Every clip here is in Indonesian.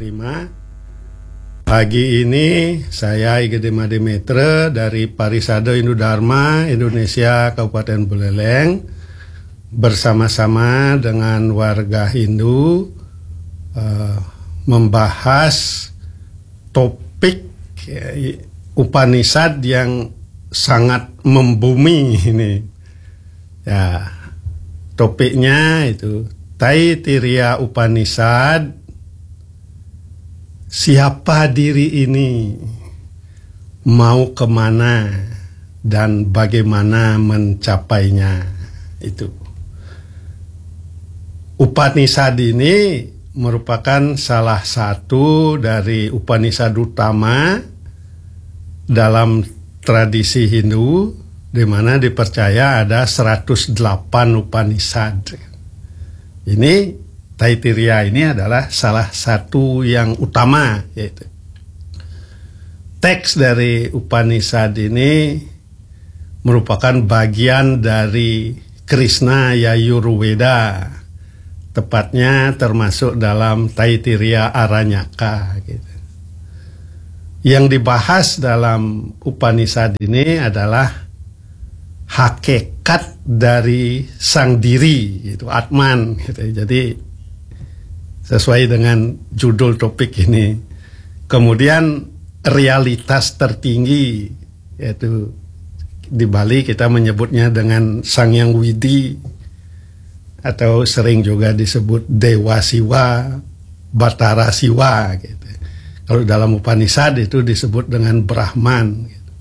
Prima. Pagi ini saya Igede Mademetre dari Parisade Hindu Dharma Indonesia Kabupaten Buleleng bersama-sama dengan warga Hindu membahas topik Upanishad yang sangat membumi ini. Ya, topiknya itu Taittiriya Upanishad. Siapa diri ini, mau kemana, dan bagaimana mencapainya. Itu Upanishad ini merupakan salah satu dari Upanishad utama dalam tradisi Hindu, di mana dipercaya ada 108 Upanishad. Ini Taittiriya ini adalah salah satu yang utama, yaitu teks dari Upanishad ini merupakan bagian dari Krishna Yajurveda, tepatnya termasuk dalam Taittiriya Aranyaka. Gitu. Yang dibahas dalam Upanishad ini adalah hakikat dari sang diri, itu Atman. Gitu. Jadi sesuai dengan judul topik ini. Kemudian realitas tertinggi, yaitu di Bali kita menyebutnya dengan Sang Hyang Widi, atau sering juga disebut Dewa Siwa, Batara Siwa. Gitu. Kalau dalam Upanishad itu disebut dengan Brahman. Gitu.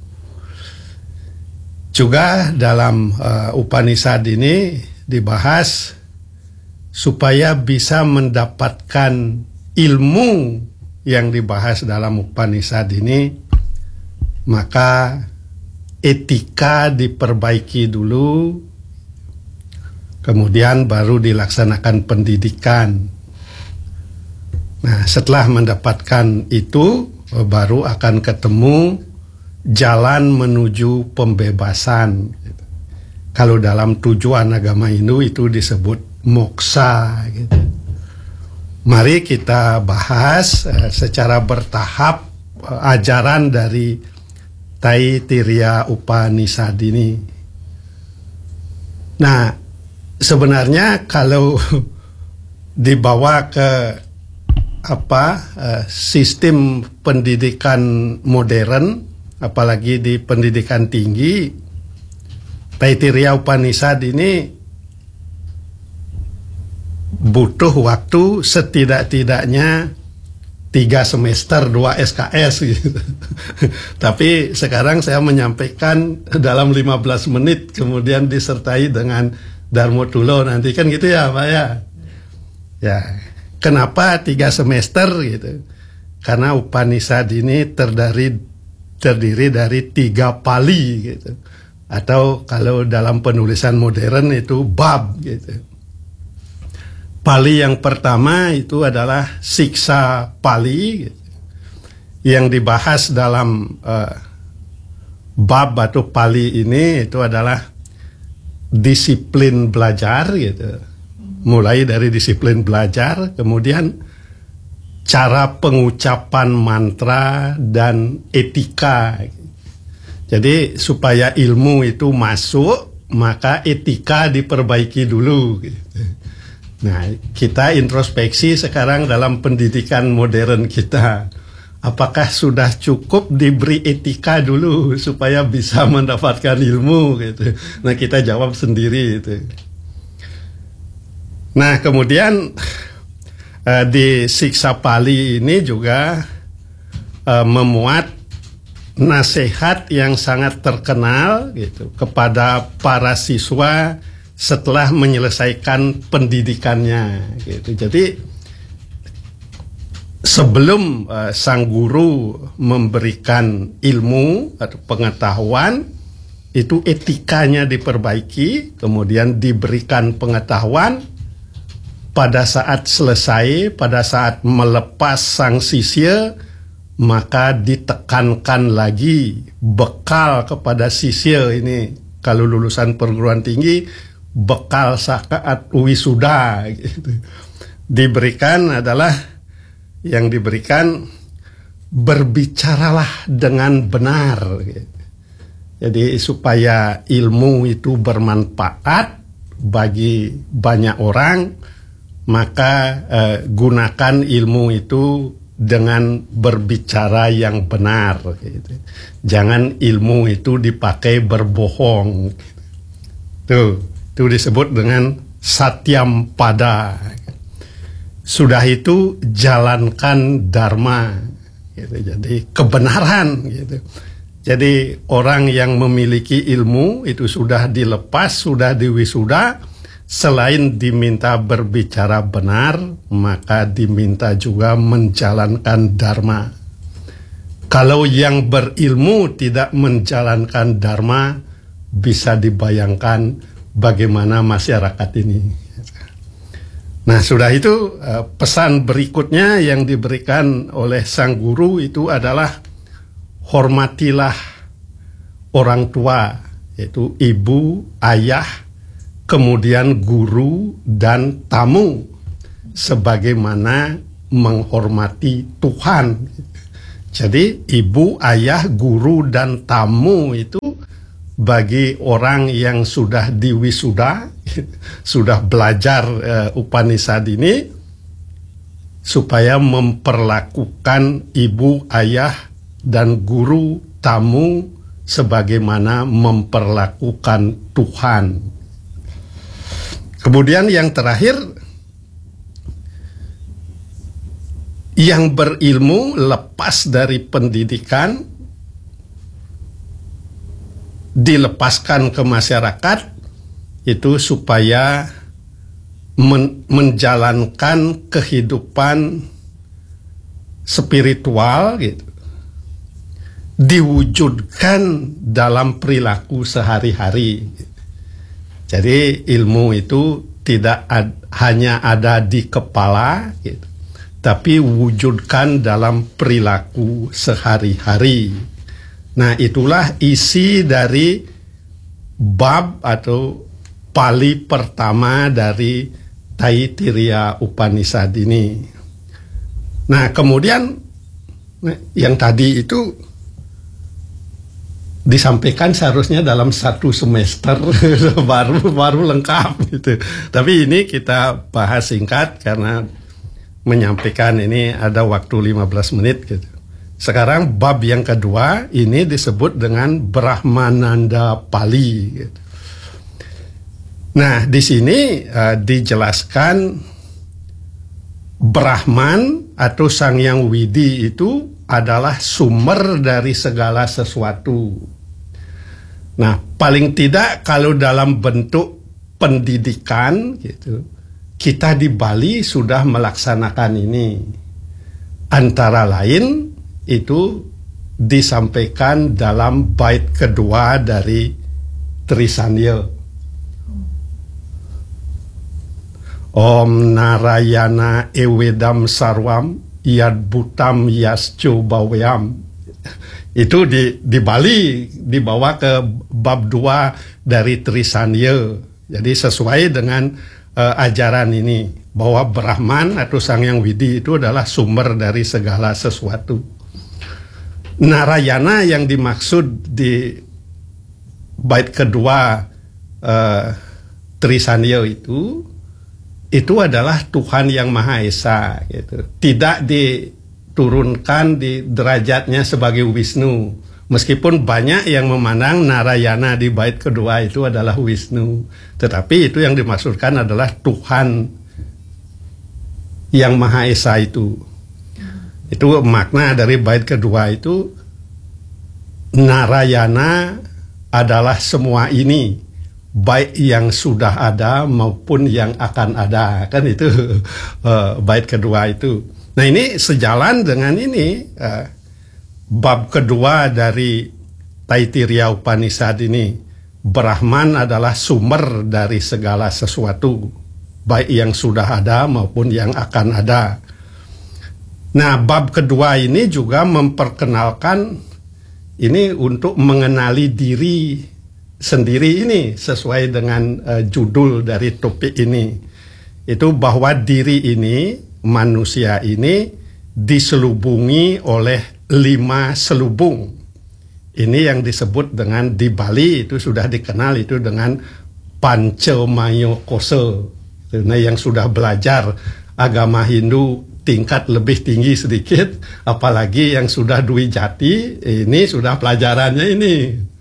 Juga dalam Upanishad ini dibahas supaya bisa mendapatkan ilmu yang dibahas dalam Upanishad ini, maka etika diperbaiki dulu, kemudian baru dilaksanakan pendidikan. Nah, setelah mendapatkan itu, baru akan ketemu jalan menuju pembebasan. Kalau dalam tujuan agama Hindu itu disebut moksa. Gitu. Mari kita bahas secara bertahap ajaran dari Taittiriya Upanishad ini. Nah, sebenarnya kalau dibawa ke sistem pendidikan modern, apalagi di pendidikan tinggi, Taittiriya Upanishad ini butuh waktu setidak-tidaknya 3 semester 2 SKS gitu. Tapi sekarang saya menyampaikan dalam 15 menit, kemudian disertai dengan Dharma Tulo nanti, kan gitu ya Pak ya. Ya, kenapa 3 semester gitu? Karena Upanishad ini terdiri dari 3 pali gitu. Atau kalau dalam penulisan modern itu bab gitu. Pali yang pertama itu adalah Siksa Pali, gitu, yang dibahas dalam bab atau pali ini itu adalah disiplin belajar, gitu. Mulai dari disiplin belajar, kemudian cara pengucapan mantra dan etika. Jadi supaya ilmu itu masuk, maka etika diperbaiki dulu. Gitu. Nah, kita introspeksi sekarang dalam pendidikan modern kita. Apakah sudah cukup diberi etika dulu supaya bisa mendapatkan ilmu gitu. Nah, kita jawab sendiri itu. Nah, kemudian di Siksa Pali ini juga memuat nasihat yang sangat terkenal gitu kepada para siswa setelah menyelesaikan pendidikannya gitu. Jadi sebelum sang guru memberikan ilmu atau pengetahuan, itu etikanya diperbaiki, kemudian diberikan pengetahuan. Pada saat selesai, pada saat melepas sang sisya, maka ditekankan lagi bekal kepada sisya ini. Kalau lulusan perguruan tinggi, bekal saat wisuda gitu. Diberikan adalah yang diberikan, berbicaralah dengan benar. Jadi supaya ilmu itu bermanfaat bagi banyak orang, maka gunakan ilmu itu dengan berbicara yang benar. Jangan ilmu itu dipakai berbohong. Itu disebut dengan satyam pada. Sudah itu jalankan dharma. Jadi kebenaran. Jadi orang yang memiliki ilmu itu sudah dilepas, sudah diwisuda, selain diminta berbicara benar, maka diminta juga menjalankan dharma. Kalau yang berilmu tidak menjalankan dharma, bisa dibayangkan bagaimana masyarakat ini. Nah, sudah itu pesan berikutnya yang diberikan oleh sang guru itu adalah hormatilah orang tua, yaitu ibu, ayah, kemudian guru dan tamu, sebagaimana menghormati Tuhan. Jadi ibu, ayah, guru dan tamu itu bagi orang yang sudah diwisuda, sudah belajar Upanishad ini, supaya memperlakukan ibu, ayah, dan guru, tamu sebagaimana memperlakukan Tuhan. Kemudian yang terakhir, yang berilmu lepas dari pendidikan, dilepaskan ke masyarakat, itu supaya menjalankan kehidupan spiritual gitu, diwujudkan dalam perilaku sehari-hari. Jadi ilmu itu tidak hanya ada di kepala gitu, tapi wujudkan dalam perilaku sehari-hari. Nah, itulah isi dari bab atau pali pertama dari Taittiriya Upanishad ini. Nah, kemudian yang tadi itu disampaikan seharusnya dalam satu semester baru lengkap gitu. Tapi ini kita bahas singkat karena menyampaikan ini ada waktu 15 menit gitu. Sekarang bab yang kedua ini disebut dengan Brahmananda Pali gitu. Nah, di sini dijelaskan Brahman atau Sang Yang Widi itu adalah sumber dari segala sesuatu. Nah, paling tidak kalau dalam bentuk pendidikan gitu, kita di Bali sudah melaksanakan ini. Antara lain itu disampaikan dalam bait kedua dari Trisanya. Om Narayana Ewedam Sarwam Yad Butam Yasco Baweyam. Itu di Bali dibawa ke bab 2 dari Trisanya. Jadi sesuai dengan ajaran ini bahwa Brahman atau Sang Yang Widi itu adalah sumber dari segala sesuatu. Narayana yang dimaksud di bait kedua Trisanya itu adalah Tuhan yang Maha Esa gitu. Tidak diturunkan di derajatnya sebagai Wisnu. Meskipun banyak yang memandang Narayana di bait kedua itu adalah Wisnu, tetapi itu yang dimaksudkan adalah Tuhan yang Maha Esa itu. Itu makna dari bait kedua itu, Narayana adalah semua ini, baik yang sudah ada maupun yang akan ada, kan itu bait kedua itu. Nah, ini sejalan dengan ini bab kedua dari Taittiriya Upanishad ini. Brahman adalah sumber dari segala sesuatu, baik yang sudah ada maupun yang akan ada. Nah, bab kedua ini juga memperkenalkan ini untuk mengenali diri sendiri ini sesuai dengan judul dari topik ini. Itu bahwa diri ini, manusia ini diselubungi oleh 5 selubung. Ini yang disebut dengan di Bali itu sudah dikenal itu dengan Pancamayo Kosa. Nah, yang sudah belajar agama Hindu tingkat lebih tinggi sedikit, apalagi yang sudah Dwi Jati, ini sudah pelajarannya ini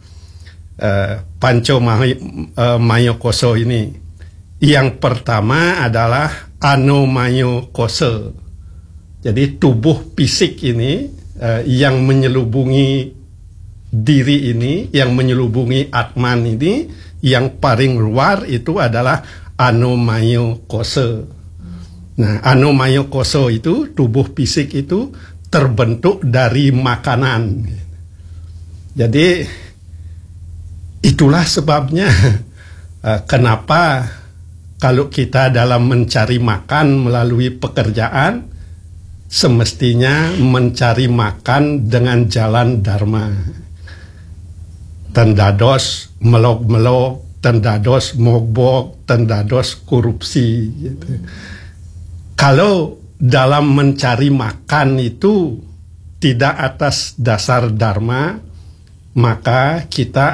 Pancamayo Kosa ini. Yang pertama adalah Anomayo Kosa. Jadi tubuh fisik ini yang menyelubungi diri ini, yang menyelubungi Atman ini, yang paling luar itu adalah Anomayo Kosa. Nah, Anomayo Kosa itu, tubuh fisik itu terbentuk dari makanan. Jadi itulah sebabnya kenapa kalau kita dalam mencari makan melalui pekerjaan, semestinya mencari makan dengan jalan dharma. Tendados melok-melok, tendados mogbok, tendados korupsi. Gitu. Kalau dalam mencari makan itu tidak atas dasar dharma, maka kita